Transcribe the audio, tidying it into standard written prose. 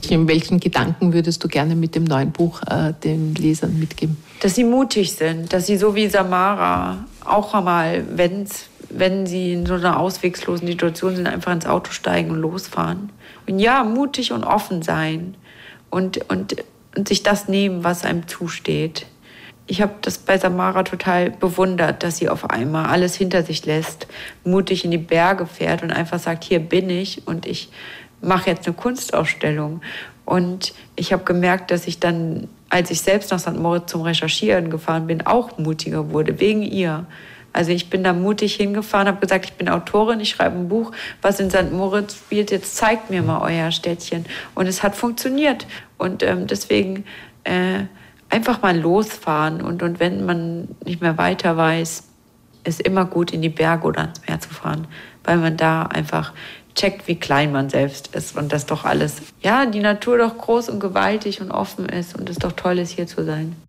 Welchen Gedanken würdest du gerne mit dem neuen Buch den Lesern mitgeben? Dass sie mutig sind, dass sie so wie Samara auch einmal, wenn sie in so einer auswegslosen Situation sind, einfach ins Auto steigen und losfahren. Und ja, mutig und offen sein und sich das nehmen, was einem zusteht. Ich habe das bei Samara total bewundert, dass sie auf einmal alles hinter sich lässt, mutig in die Berge fährt und einfach sagt, hier bin ich und ich mache jetzt eine Kunstausstellung. Und ich habe gemerkt, dass ich dann, als ich selbst nach St. Moritz zum Recherchieren gefahren bin, auch mutiger wurde, wegen ihr. Also ich bin da mutig hingefahren, habe gesagt, ich bin Autorin, ich schreibe ein Buch, was in St. Moritz spielt, jetzt zeigt mir mal euer Städtchen. Und es hat funktioniert. Und deswegen einfach mal losfahren. Und wenn man nicht mehr weiter weiß, ist immer gut, in die Berge oder ans Meer zu fahren, weil man da einfach checkt, wie klein man selbst ist und dass doch alles, ja, die Natur doch groß und gewaltig und offen ist und es doch toll ist, hier zu sein.